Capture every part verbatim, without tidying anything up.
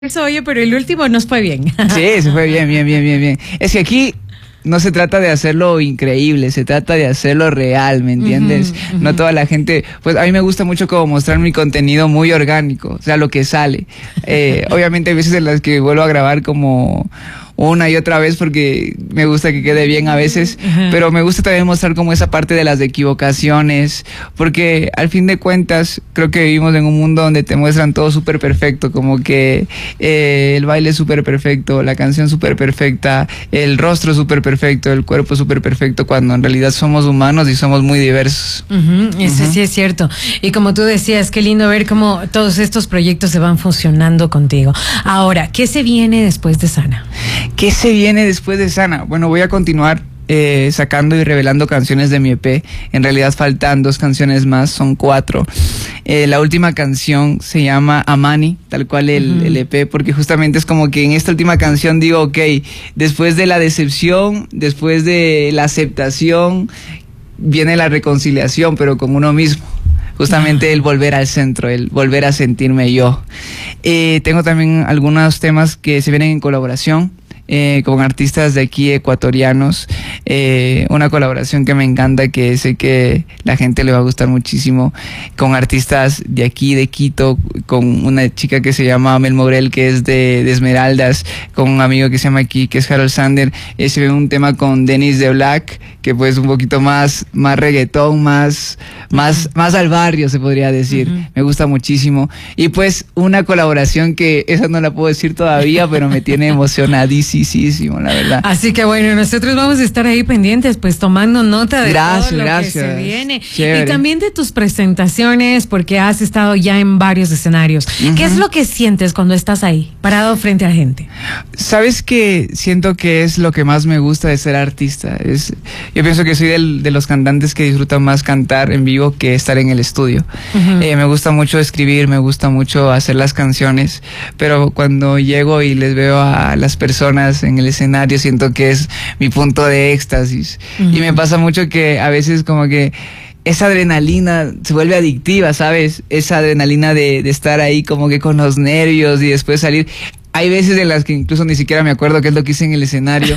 Eso, oye, pero el último nos fue bien. Sí, se fue bien, bien, bien, bien, bien. Es que aquí no se trata de hacerlo increíble, se trata de hacerlo real, ¿me entiendes? Uh-huh, uh-huh. No toda la gente, pues a mí me gusta mucho como mostrar mi contenido muy orgánico, o sea, lo que sale. Eh, obviamente hay veces en las que vuelvo a grabar como una y otra vez porque me gusta que quede bien a veces, uh-huh. pero me gusta también mostrar como esa parte de las equivocaciones, porque al fin de cuentas creo que vivimos en un mundo donde te muestran todo súper perfecto, como que eh, el baile es súper perfecto, la canción súper perfecta, el rostro súper perfecto, el cuerpo súper perfecto, cuando en realidad somos humanos y somos muy diversos. Uh-huh, eso uh-huh. sí es cierto. Y como tú decías, qué lindo ver cómo todos estos proyectos se van funcionando contigo. Ahora, ¿qué se viene después de Sana? ¿Qué se viene después de Sana? Bueno, voy a continuar eh, sacando y revelando canciones de mi E P. En realidad faltan dos canciones más, son cuatro. Eh, la última canción se llama Amani, tal cual el, uh-huh. el E P, porque justamente es como que en esta última canción digo, ok, después de la decepción, después de la aceptación, viene la reconciliación, pero con uno mismo. Justamente el volver al centro, el volver a sentirme yo. Eh, tengo también algunos temas que se vienen en colaboración eh, con artistas de aquí ecuatorianos. Eh, una colaboración que me encanta, que sé que la gente le va a gustar muchísimo, con artistas de aquí, de Quito, con una chica que se llama Mel Morel, que es de, de Esmeraldas, con un amigo que se llama aquí, que es Harold Sander. Eh, se ve un tema con Dennis de Black, que pues un poquito más, más reggaetón, más, más, uh-huh. más al barrio, se podría decir. Uh-huh. Me gusta muchísimo. Y pues una colaboración que esa no la puedo decir todavía, pero me tiene emocionadísimo, la verdad. Así que bueno, nosotros vamos a estar ahí pendientes, pues tomando nota de gracias, todo lo gracias. que se viene. Chévere. Y también de tus presentaciones, porque has estado ya en varios escenarios. Uh-huh. ¿Qué es lo que sientes cuando estás ahí, parado frente a la gente? ¿Sabes qué? Siento que es lo que más me gusta de ser artista. Es... Yo pienso que soy del, de los cantantes que disfrutan más cantar en vivo que estar en el estudio. Uh-huh. Eh, me gusta mucho escribir, me gusta mucho hacer las canciones, pero cuando llego y les veo a las personas en el escenario, siento que es mi punto de éxtasis. Uh-huh. Y me pasa mucho que a veces como que esa adrenalina se vuelve adictiva, ¿sabes? Esa adrenalina de, de estar ahí como que con los nervios y después salir. Hay veces en las que incluso ni siquiera me acuerdo qué es lo que hice en el escenario,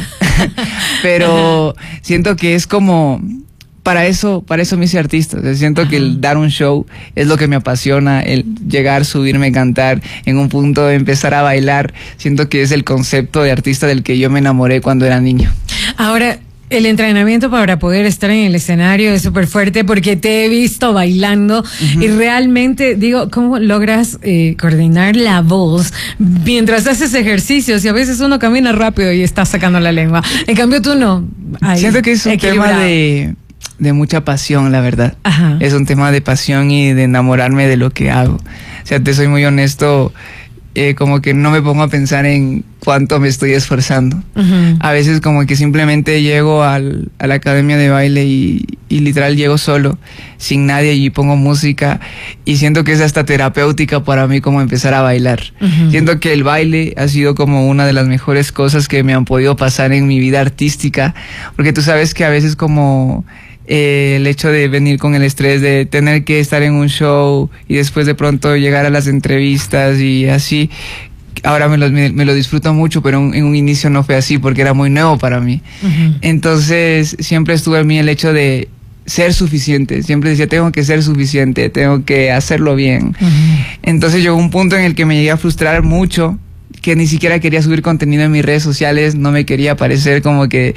pero siento que es como, para eso, para eso me hice artista. O sea, siento Ajá. que el dar un show es lo que me apasiona, el llegar, subirme, cantar, en un punto de empezar a bailar. Siento que es el concepto de artista del que yo me enamoré cuando era niño. Ahora, el entrenamiento para poder estar en el escenario es súper fuerte, porque te he visto bailando uh-huh. y realmente digo, ¿cómo logras eh, coordinar la voz mientras haces ejercicios? Y a veces uno camina rápido y está sacando la lengua. En cambio tú no. Ahí, siento que es un tema de, de mucha pasión, la verdad. Ajá. Es un tema de pasión y de enamorarme de lo que hago. O sea, te soy muy honesto. Eh, como que no me pongo a pensar en cuánto me estoy esforzando. Uh-huh. A veces como que simplemente llego al, a la academia de baile y, y literal llego solo, sin nadie, y pongo música y siento que es hasta terapéutica para mí como empezar a bailar. Uh-huh. Siento que el baile ha sido como una de las mejores cosas que me han podido pasar en mi vida artística, porque tú sabes que a veces como... Eh, el hecho de venir con el estrés de tener que estar en un show y después de pronto llegar a las entrevistas y así, ahora me lo, me, me lo disfruto mucho, pero en, en un inicio no fue así porque era muy nuevo para mí. Uh-huh. Entonces siempre estuvo en mí el hecho de ser suficiente, siempre decía tengo que ser suficiente, tengo que hacerlo bien. Uh-huh. Entonces llegó un punto en el que me llegué a frustrar mucho, que ni siquiera quería subir contenido en mis redes sociales, no me quería parecer como que...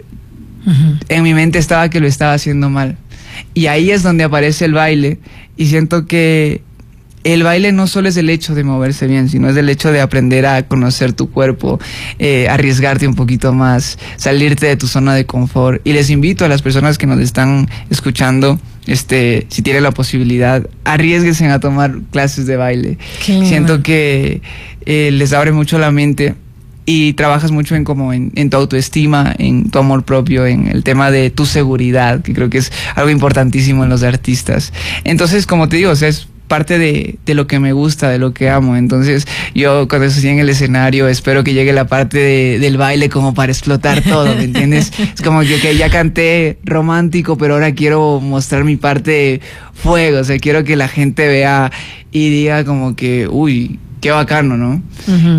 Uh-huh. En mi mente estaba que lo estaba haciendo mal. Y ahí es donde aparece el baile. Y siento que el baile no solo es el hecho de moverse bien, sino es el hecho de aprender a conocer tu cuerpo, eh, arriesgarte un poquito más, salirte de tu zona de confort. Y les invito a las personas que nos están escuchando, este, si tienen la posibilidad, arriesguense a tomar clases de baile. Siento que eh, les abre mucho la mente. Y trabajas mucho en como en, en tu autoestima, en tu amor propio, en el tema de tu seguridad, que creo que es algo importantísimo en los artistas. Entonces, como te digo, o sea, es parte de, de lo que me gusta, de lo que amo. Entonces, yo cuando estoy en el escenario espero que llegue la parte de, del baile como para explotar todo, ¿me entiendes? Es como que okay, ya canté romántico, pero ahora quiero mostrar mi parte fuego. O sea, quiero que la gente vea y diga como que, uy, qué bacano, ¿no? Uh-huh.